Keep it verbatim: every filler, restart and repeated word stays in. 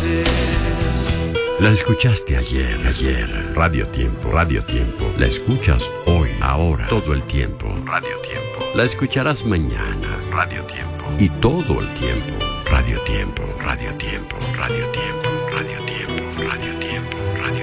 La escuchaste ayer, ayer. Radio Tiempo, Radio Tiempo. La escuchas hoy, ahora, todo el tiempo. Radio Tiempo. La escucharás mañana. Radio Tiempo. Y todo el tiempo. Radio Tiempo, Radio Tiempo, Radio Tiempo, Radio Tiempo, Radio Tiempo.